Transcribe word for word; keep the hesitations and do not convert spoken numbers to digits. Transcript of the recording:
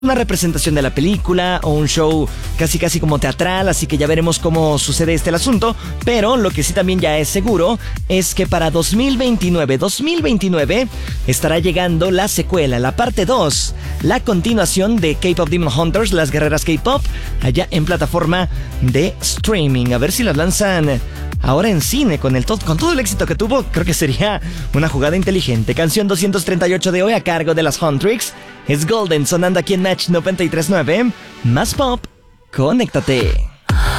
una representación de la película o un show casi casi como teatral, así que ya veremos cómo sucede este el asunto, pero lo que sí también ya es seguro es que para dos mil veintinueve estará llegando la secuela, la parte dos, la continuación de K-Pop Demon Hunters, las guerreras K-Pop, allá en plataforma de streaming. A ver si las lanzan ahora en cine con, el to- con todo el éxito que tuvo. Creo que sería una jugada inteligente. Canción doscientos treinta y ocho de hoy a cargo de las Huntrix. Es Golden sonando aquí en Match noventa y tres punto nueve. Más pop, conéctate.